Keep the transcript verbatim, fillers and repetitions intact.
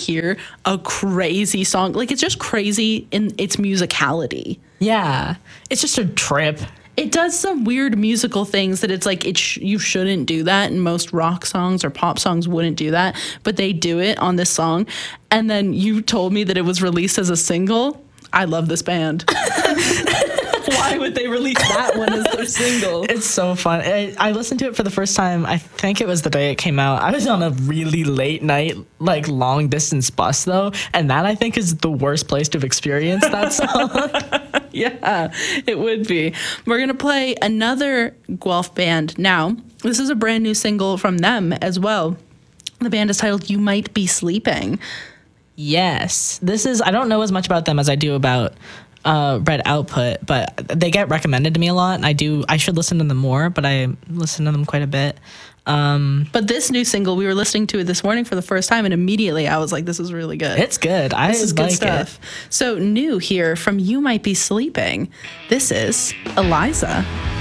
hear a crazy song, like it's just crazy in its musicality. Yeah, it's just a trip. It does some weird musical things that it's like it sh- you shouldn't do that, and most rock songs or pop songs wouldn't do that, but they do it on this song. And then you told me that it was released as a single. I love this band. Why would they release that one as their single? It's so fun. I, I listened to it for the first time. I think it was the day it came out. I was on a really late night, like long distance bus though, and that I think is the worst place to have experienced that song. Yeah, it would be. We're going to play another Guelph band now. This is a brand new single from them as well. The band is titled You Might Be Sleeping. Yes. This is, I don't know as much about them as I do about uh, Red Output, but they get recommended to me a lot. And I do, I should listen to them more, but I listen to them quite a bit. Um, but this new single, we were listening to it this morning for the first time, and immediately I was like, this is really good. It's good. I This is good like stuff. It. So new here from You Might Be Sleeping. This is Eliza.